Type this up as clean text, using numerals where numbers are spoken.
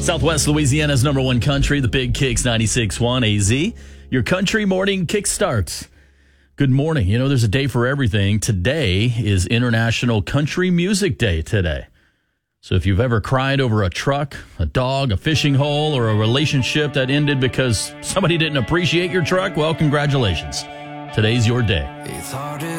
Southwest Louisiana's number one country, the Big Kicks 96.1 AZ. Your country morning kick starts. Good morning. You know, there's a day for everything. Today is International Country Music Day today. So if you've ever cried over a truck, a dog, a fishing hole, or a relationship that ended because somebody didn't appreciate your truck, well, congratulations. Today's your day.